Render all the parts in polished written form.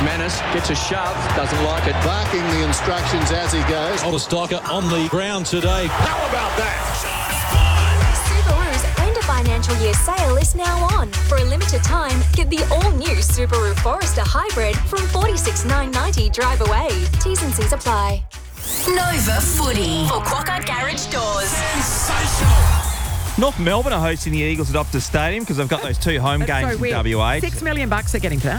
Menace gets a shove, doesn't like it. Barking the instructions as he goes. Oldstocker on the ground today. How about that? Subaru's end of financial year sale is now on. For a limited time, get the all-new Subaru Forester Hybrid from $46,990 drive away. T's and C's apply. Nova Footy for Quokka Garage Doors. Sensational. North Melbourne are hosting the Eagles at Optus Stadium because they've got those two home games in WA. $6 million they're getting for that.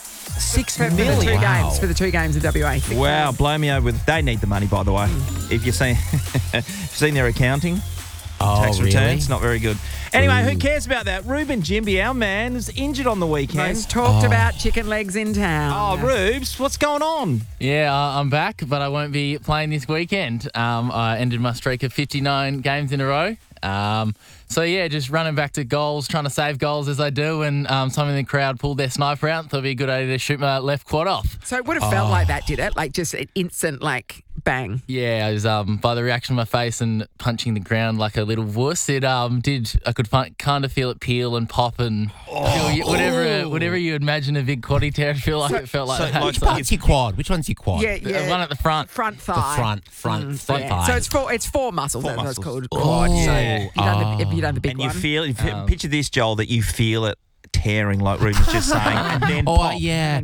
$6 For the million. two games, for the two games in WA. Wow, blow me over. They need the money, by the way. If you've seen their accounting, tax returns, not very good. Anyway, who cares about that? Ruben Jimby, our man, is injured on the weekend. Most talked about chicken legs in town. Oh, Rubes, what's going on? Yeah, I'm back, but I won't be playing this weekend. I ended my streak of 59 games in a row. So, yeah, just running back to goals, trying to save goals as I do, and some in the crowd pulled their sniper out. Thought it'd be a good idea to shoot my left quad off. So it would have felt like that, did it? Like just an instant, bang. Yeah, I was by the reaction of my face and punching the ground like a little wuss. It did. I could kind of feel it peel and pop and feel whatever you imagine a big quaddy tear. I feel like it felt like that. Which part's your quad? Which one's your quad? Yeah. The one at the front. Front thigh. The front thigh. So it's four muscles. That's what it's called. Oh. Quad. So you've done the big And one. you feel, picture this, Joel, that you feel it tearing, like Ruben's just saying, and then pop. Yeah.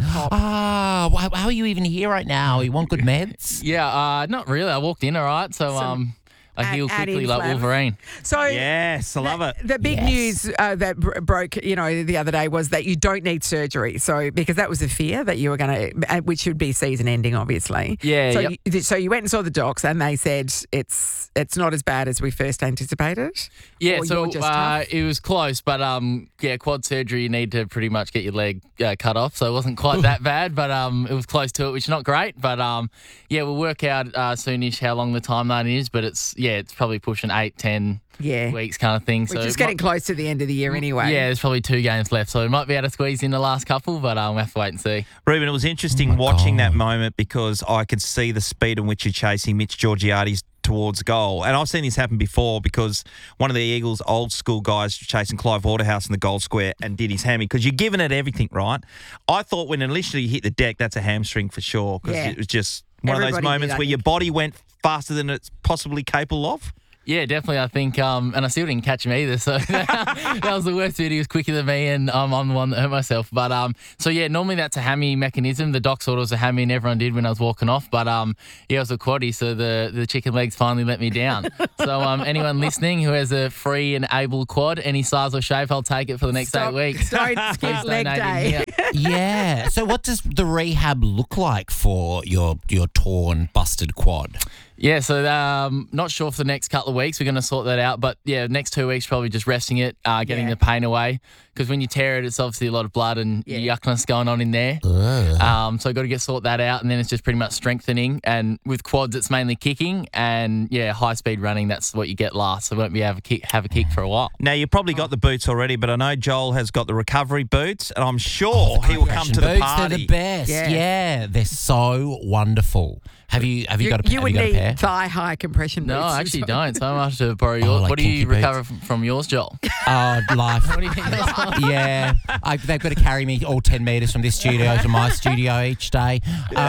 How are you even here right now? You want good meds? Yeah, not really. I walked in all right, so I healed quickly like Wolverine. So Yes, I love it. The big news that broke, the other day was that you don't need surgery. So because that was a fear that you were going to, which should be season ending, obviously. Yeah. So so you went and saw the docs, and they said it's not as bad as we first anticipated. Yeah. Or So you're just tough? it was close, but quad surgery, you need to pretty much get your leg cut off. So it wasn't quite that bad, but it was close to it, which is not great. But we'll work out soonish how long the timeline is. But it's probably pushing 8-10 weeks kind of thing. We're just getting close to the end of the year anyway. Yeah, there's probably 2 games left, so we might be able to squeeze in the last couple, but we'll have to wait and see. Ruben, it was interesting watching that moment because I could see the speed in which you're chasing Mitch Georgiades towards goal. And I've seen this happen before because one of the Eagles' old school guys chasing Clive Waterhouse in the goal square and did his hammy because you're giving it everything, right? I thought when initially you hit the deck, that's a hamstring for sure because it was just one of those moments where your body went faster than it's possibly capable of. Yeah, definitely. I think, and I still didn't catch him either. So that was the worst bit. He was quicker than me, and I'm the one that hurt myself. But normally that's a hammy mechanism. The doc thought it was a hammy, and everyone did when I was walking off. But it was a quaddie, so the chicken legs finally let me down. So anyone listening who has a free and able quad, any size or shape, I'll take it for the next 8 weeks. Don't skip leg day. Yeah. So what does the rehab look like for your torn, busted quad? Yeah, so not sure for the next couple of weeks. We're going to sort that out. But, next 2 weeks probably just resting it, getting the pain away. Because when you tear it, it's obviously a lot of blood and yuckness going on in there. So I've got to sort that out. And then it's just pretty much strengthening. And with quads, it's mainly kicking. And, high-speed running, that's what you get last. So I won't be able to have a kick for a while. Now, you've probably got the boots already, but I know Joel has got the recovery boots. And I'm sure he will come to the party. They're the best. Yeah, they're so wonderful. Have you got a pair? You would need thigh-high compression boots. No, I actually don't. So I have to borrow yours. What do you recover from yours, Joel? Life. What do you think? Yeah, they've got to carry me all 10 metres from this studio to my studio each day.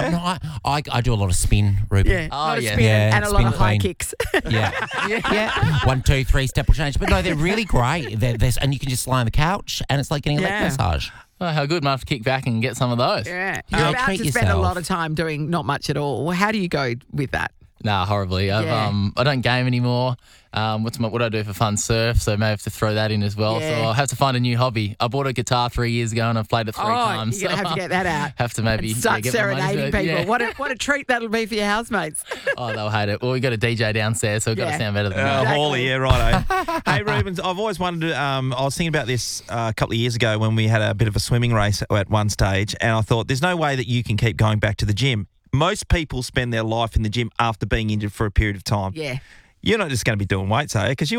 I do a lot of spin, Ruben. Yeah, oh, yeah. Spin and a lot of high clean. kicks. Yeah. 1, 2, 3 step will change. But no, they're really great. And you can just lie on the couch and it's like getting a leg massage. Oh, how good. Might have to kick back and get some of those. Yeah. You're about to spend a lot of time doing not much at all. Well, how do you go with that? Nah, horribly. I don't game anymore. What do I do for fun? Surf, so I may have to throw that in as well. Yeah. So I'll have to find a new hobby. I bought a guitar 3 years ago and I've played it 3 times. You're going to have to get that out. Have to maybe start get my money's serenading worth. people. Yeah. What a treat that'll be for your housemates. Oh, they'll hate it. Well, we've got a DJ downstairs, so we've got to sound better than that. Hawley, yeah, right. Hey, Rubens, I've always wondered, I was thinking about this a couple of years ago when we had a bit of a swimming race at one stage, and I thought there's no way that you can keep going back to the gym. Most people spend their life in the gym after being injured for a period of time. Yeah. You're not just going to be doing weights, are you? Because you won't.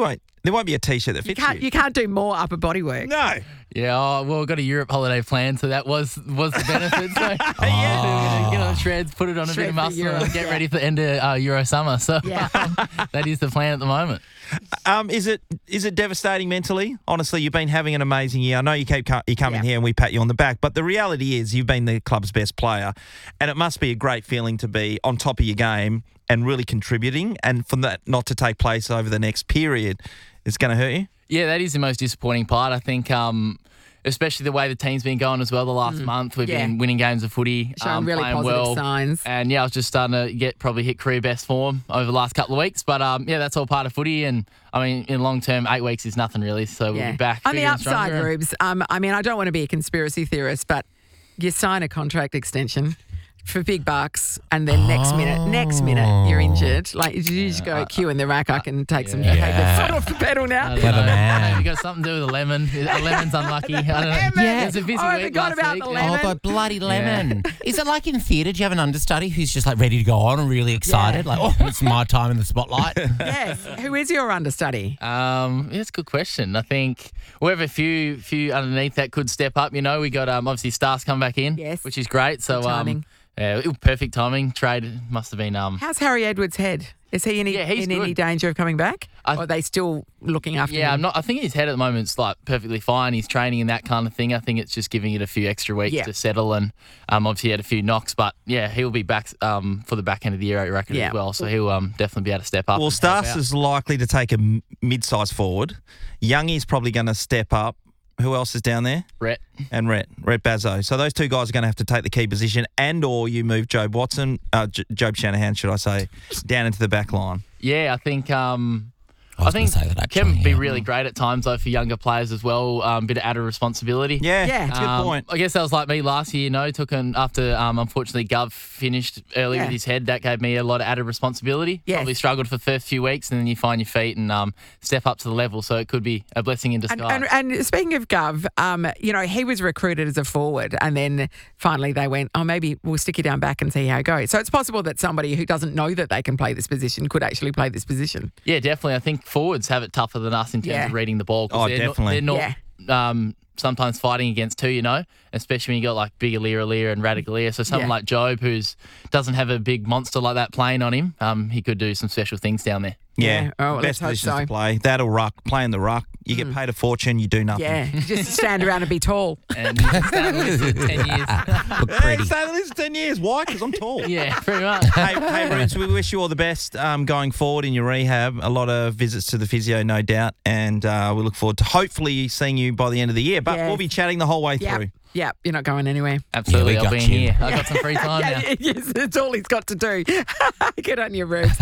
There won't be a T-shirt that fits you. You can't do more upper body work. No. Yeah, well, we've got a Europe holiday planned, so that was the benefit. So, so we're going to get on the shreds, put it on a bit of muscle, and get ready for the end of Euro summer. So that is the plan at the moment. Is it devastating mentally? Honestly, you've been having an amazing year. I know you come in here and we pat you on the back, but the reality is you've been the club's best player, and it must be a great feeling to be on top of your game and really contributing, and for that not to take place over the next period, it's going to hurt you? Yeah, that is the most disappointing part. I think, especially the way the team's been going as well the last month. We've been winning games of footy, showing really playing positive well. signs. And, I was just starting to probably hit career best form over the last couple of weeks. But, that's all part of footy. And, in long term, 8 weeks is nothing really. So we'll be back. On the bigger and upside, stronger. Rubes, I don't want to be a conspiracy theorist, but you sign a contract extension for big bucks, and then next minute you're injured. Like, you just go queue in the rack. I can take take the foot off the pedal now. Clever man. You got something to do with a lemon. A lemon's unlucky. I don't know. Lemon. It's a busy I week forgot last about week. the lemon. Oh, the bloody lemon. Is it like in theatre? Do you have an understudy who's just like ready to go on and really excited? Like, oh, it's my time in the spotlight. Yes. Who is your understudy? That's a good question. I think we have a few underneath that could step up. We got obviously Stars come back in, Which is great. So good timing. Perfect timing. Trade must have been. How's Harry Edwards' head? Is he in any danger of coming back? Or are they still looking after him? Yeah, I think his head at the moment's like perfectly fine. He's training and that kind of thing. I think it's just giving it a few extra weeks to settle, and obviously he had a few knocks, but he'll be back for the back end of the year, I reckon, as well. So he'll definitely be able to step up. Well, Stas is likely to take a mid-size forward. Youngie's probably going to step up. Who else is down there? Rhett Bazzo. So those two guys are going to have to take the key position, and or you move Job Watson, Job Shanahan, should I say, down into the back line. Yeah, I think I think say that can be really great at times, though, for younger players as well. Bit of added responsibility. Yeah, that's a good point. I guess that was like me last year, after unfortunately Gov finished early with his head. That gave me a lot of added responsibility. Yes. Probably struggled for the first few weeks, and then you find your feet and step up to the level. So it could be a blessing in disguise. And speaking of Gov, he was recruited as a forward, and then finally they went, maybe we'll stick you down back and see how it goes. So it's possible that somebody who doesn't know that they can play this position could actually play this position. Yeah, definitely. I think forwards have it tougher than us in terms of reading the ball. Definitely. They're not sometimes fighting against two, especially when you got like big Aliir and Radaglia. So someone like Job, who doesn't have a big monster like that playing on him, he could do some special things down there. Yeah. Oh, well, best let's positions hope so. to play. That'll ruck. Play in the ruck. You get paid a fortune, you do nothing. Yeah, just stand around and be tall. And you can stay on the list for 10 years. Look Hey, pretty. stay on the list 10 years. Why? Because I'm tall. Yeah, pretty much. Hey, Roots, we wish you all the best going forward in your rehab. A lot of visits to the physio, no doubt, and we look forward to hopefully seeing you by the end of the year. But we'll be chatting the whole way through. Yeah, you're not going anywhere. Absolutely, Yeah, we I'll got be in you. here. I've got some free time now. Yes, it's all he's got to do. Get on your Rubes.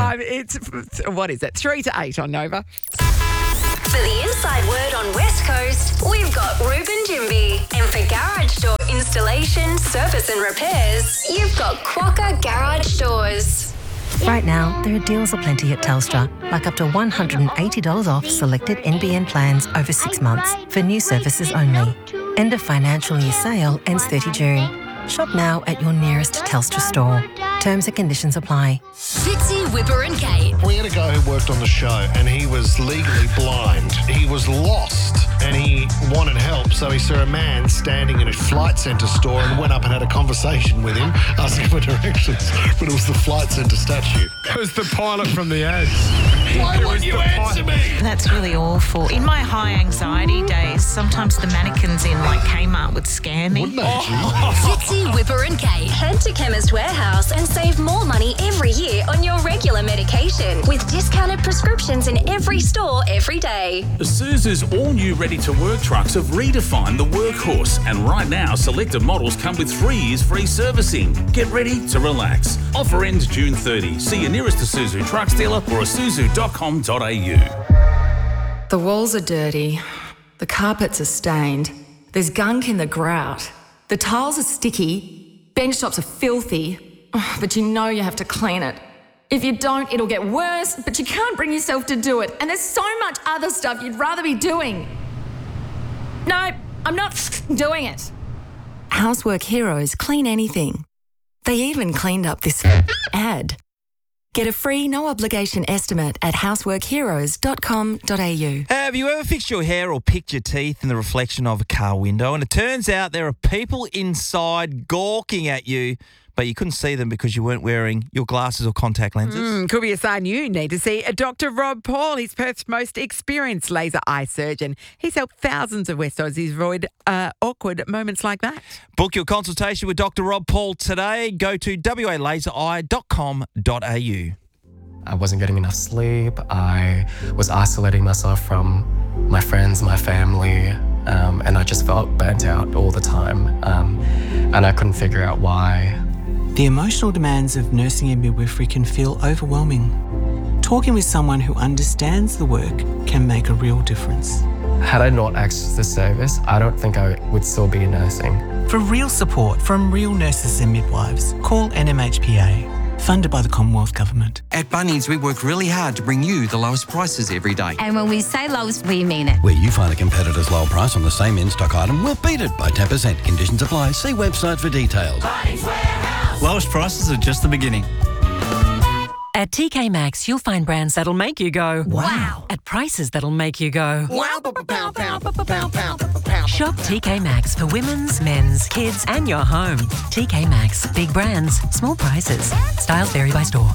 What is it? 3 to 8 on Nova. For the inside word on West Coast, we've got Ruben Jimby. And for garage door installation, service and repairs, you've got Quokka Garage Doors. Right now, there are deals aplenty at Telstra, like up to $180 off selected NBN plans over 6 months for new services only. End of financial year sale ends 30 June. Shop now at your nearest Telstra store. Terms and conditions apply. Fitzy, Whipper and Kate. We had a guy who worked on the show and he was legally blind. He was lost and he wanted help, so he saw a man standing in a Flight Centre store and went up and had a conversation with him, asking for directions, but it was the Flight Centre statue. It was the pilot from the ads. Why won't you answer me? That's really awful. In my high anxiety days, sometimes the mannequins in like Kmart would scare me. Wouldn't they? Fitzy, Whipper and Kate. Head to Chemist Warehouse and save more money every year on your regular medication with discounted prescriptions in every store every day. Isuzu's all-new ready-to-work trucks have redefined the workhorse, and right now selected models come with 3 years free servicing. Get ready to relax. Offer ends June 30. See your nearest Isuzu trucks dealer or isuzu.com.au. The walls are dirty. The carpets are stained. There's gunk in the grout. The tiles are sticky. Bench tops are filthy. Oh, but you know you have to clean it. If you don't, it'll get worse, but you can't bring yourself to do it. And there's so much other stuff you'd rather be doing. No, I'm not doing it. Housework Heroes clean anything. They even cleaned up this ad. Get a free no obligation estimate at houseworkheroes.com.au. Have you ever fixed your hair or picked your teeth in the reflection of a car window? And it turns out there are people inside gawking at you, but you couldn't see them because you weren't wearing your glasses or contact lenses. Could be a sign you need to see a Dr. Rob Paul. He's Perth's most experienced laser eye surgeon. He's helped thousands of West Aussies avoid awkward moments like that. Book your consultation with Dr. Rob Paul today. Go to walaseri.com.au. I wasn't getting enough sleep. I was isolating myself from my friends, my family, and I just felt burnt out all the time. And I couldn't figure out why. The emotional demands of nursing and midwifery can feel overwhelming. Talking with someone who understands the work can make a real difference. Had I not accessed this service, I don't think I would still be nursing. For real support from real nurses and midwives, call NMHPA. Funded by the Commonwealth Government. At Bunnings, we work really hard to bring you the lowest prices every day. And when we say lowest, we mean it. Where you find a competitor's lower price on the same in-stock item, we'll beat it by 10%. Conditions apply. See website for details. Bunnings Warehouse. Lowest prices are just the beginning. At TK Maxx, you'll find brands that'll make you go, wow, at prices that'll make you go, wow, pow, pow, pow, pow. Shop TK Maxx for women's, men's, kids, and your home. TK Maxx, big brands, small prices. Styles vary by store.